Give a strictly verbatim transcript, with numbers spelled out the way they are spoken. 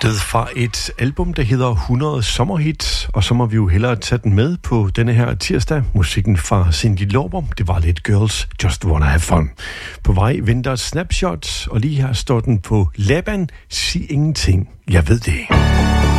Luftet fra et album, der hedder hundrede sommerhit, og så må vi jo hellere tage den med på denne her tirsdag. Musikken fra Cyndi Lauper, det var lidt Girls Just Wanna Have Fun. På vej venter Snapshot, og lige her står den på Laban, sig ingenting, jeg ved det.